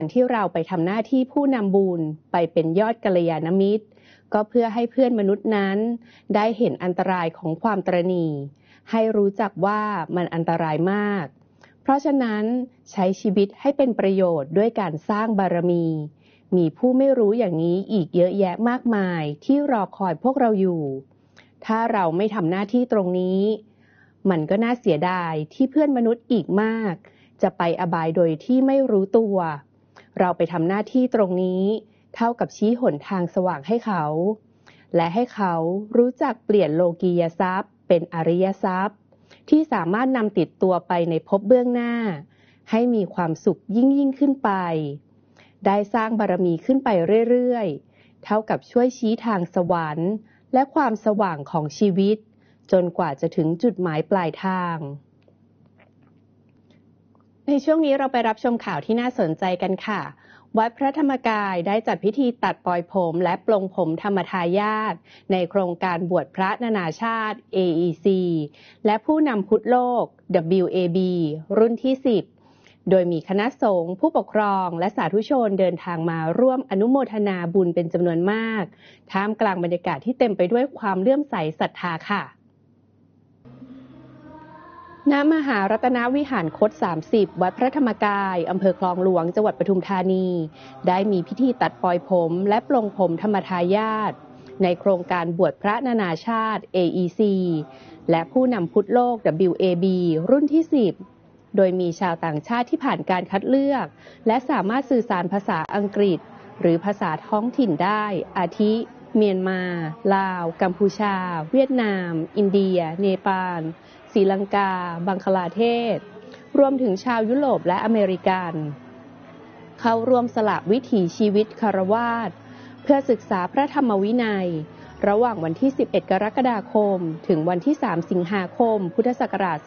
ที่เราไปทำหน้าที่ผู้นำบุญไปเป็นยอดกัลยาณมิตรก็เพื่อให้เพื่อนมนุษย์นั้นได้เห็นอันตรายของความตระหนี่ให้รู้จักว่ามันอันตรายมากเพราะฉะนั้นใช้ชีวิตให้เป็นประโยชน์ด้วยการสร้างบารมีผู้ไม่รู้อย่างนี้อีกเยอะแยะมากมายที่รอคอยพวกเราอยู่ถ้าเราไม่ทำหน้าที่ตรงนี้มันก็น่าเสียดายที่เพื่อนมนุษย์อีกมากจะไปอบายโดยที่ไม่รู้ตัวเราไปทำหน้าที่ตรงนี้เท่ากับชี้หนทางสว่างให้เขาและให้เขารู้จักเปลี่ยนโลกียทรัพย์เป็นอริยทรัพย์ที่สามารถนำติดตัวไปในภพเบื้องหน้าให้มีความสุขยิ่งขึ้นไปได้สร้างบารมีขึ้นไปเรื่อยๆเท่ากับช่วยชี้ทางสวรรค์และความสว่างของชีวิตจนกว่าจะถึงจุดหมายปลายทางในช่วงนี้เราไปรับชมข่าวที่น่าสนใจกันค่ะวัดพระธรรมกายได้จัดพิธีตัดปลอยผมและปลงผมธรรมทายาทในโครงการบวชพระนานาชาติ AEC และผู้นำพุทธโลก WAB รุ่นที่ 10 โดยมีคณะสงฆ์ผู้ปกครองและสาธุชนเดินทางมาร่วมอนุโมทนาบุญเป็นจำนวนมากท่ามกลางบรรยากาศที่เต็มไปด้วยความเลื่อมใสศรัทธาค่ะณมหารัตนวิหารคต30วัดพระธรรมกายอำเภอคลองหลวงจังหวัดปทุมธานีได้มีพิธีตัดปลอยผมและปลงผมธรรมทายาทในโครงการบวชพระนานาชาติ AEC และผู้นำพุทธโลก WAB รุ่นที่ 10 โดยมีชาวต่างชาติที่ผ่านการคัดเลือกและสามารถสื่อสารภาษาอังกฤษหรือภาษาท้องถิ่นได้อาทิเมียนมาลาวกัมพูชาเวียดนามอินเดียเนปาลศรีลังกาบังคลาเทศรวมถึงชาวยุโรปและอเมริกันเข้าร่วมสละวิถีชีวิตคฤหัสถ์เพื่อศึกษาพระธรรมวินัยระหว่างวันที่11กรกฎาคมถึงวันที่3สิงหาคมพุทธศักราช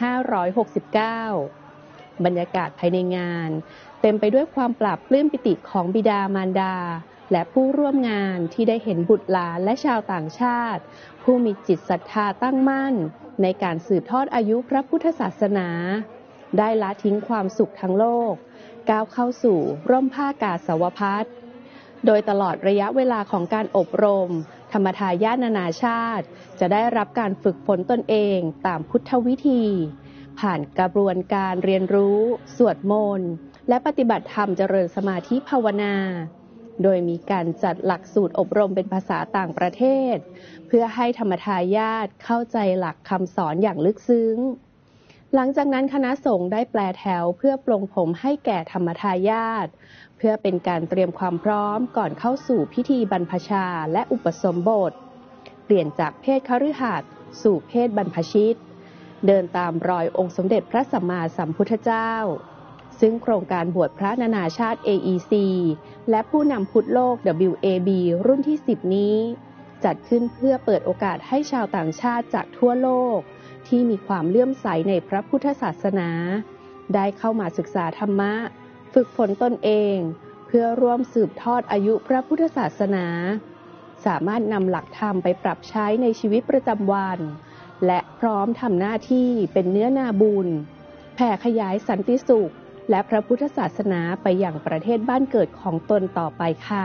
2569บรรยากาศภายในงานเต็มไปด้วยความปลาบปลื้มปิติของบิดามารดาและผู้ร่วมงานที่ได้เห็นบุตรหลานและชาวต่างชาติผู้มีจิตศรัทธาตั้งมั่นในการสืบทอดอายุพระพุทธศาสนาได้ละทิ้งความสุขทั้งโลกก้าวเข้าสู่ร่มผ้ากาสาวพัสโดยตลอดระยะเวลาของการอบรมธรรมทายาทนานาชาติจะได้รับการฝึกฝนตนเองตามพุทธวิธีผ่านกระบวนการเรียนรู้สวดมนต์และปฏิบัติธรรมเจริญสมาธิภาวนาโดยมีการจัดหลักสูตรอบรมเป็นภาษาต่างประเทศเพื่อให้ธรรมทายาทเข้าใจหลักคำสอนอย่างลึกซึ้งหลังจากนั้นคณะสงฆ์ได้แปลแถวเพื่อปลงผมให้แก่ธรรมทายาทเพื่อเป็นการเตรียมความพร้อมก่อนเข้าสู่พิธีบรรพชาและอุปสมบทเปลี่ยนจากเพศคฤหัสถ์สู่เพศบรรพชิตเดินตามรอยองค์สมเด็จพระสัมมาสัมพุทธเจ้าซึ่งโครงการบวชพระนานาชาติ AEC และผู้นำพุทธโลก WAB รุ่นที่ 10 นี้จัดขึ้นเพื่อเปิดโอกาสให้ชาวต่างชาติจากทั่วโลกที่มีความเลื่อมใสในพระพุทธศาสนาได้เข้ามาศึกษาธรรมะฝึกฝนตนเองเพื่อร่วมสืบทอดอายุพระพุทธศาสนาสามารถนำหลักธรรมไปปรับใช้ในชีวิตประจำวันและพร้อมทำหน้าที่เป็นเนื้อนาบุญแผ่ขยายสันติสุขและพระพุทธศาสนาไปอย่างประเทศบ้านเกิดของตนต่อไปค่ะ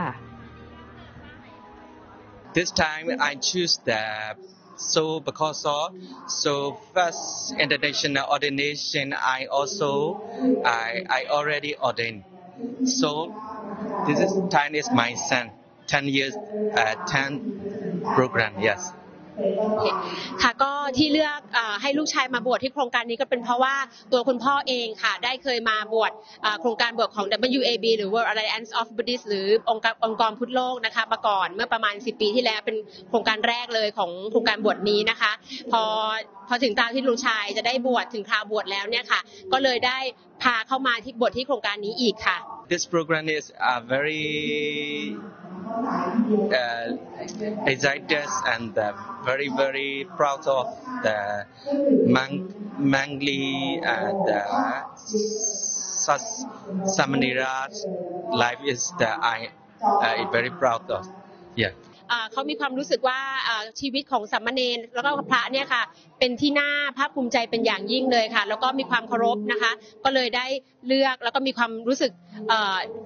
This time I choose the because of first international ordination I already ordained so this time is my son 10 years 10 program yes ค่ะก็ที่เลือกให้ลูกชายมาบวชที่โครงการนี้ก็เป็นเพราะว่าตัวคุณพ่อเองค่ะได้เคยมาบวชโครงการบวชของ WAB หรือ World Alliance of Buddhists หรือองค์กรพุทธโลกนะคะมาก่อนเมื่อประมาณ10 ปีที่แล้วเป็นโครงการแรกเลยของโครงการบวชนี้นะคะพอถึงตามที่ลูกชายจะได้บวชถึงคราวบวชแล้วเนี่ยค่ะก็เลยได้พาเข้ามาที่บวชที่โครงการนี้อีกค่ะ This program is very excited and very proud of the Mangli and Samanira's life is I very proud of yeah เขามีความรู้สึกว่าชีวิตของสามเณรแล้วก็พระเนี่ยค่ะเป็นที่น่าภาคภูมิใจเป็นอย่างยิ่งเลยค่ะแล้วก็มีความเคารพนะคะก็เลยได้เลือกแล้วก็มีความรู้สึก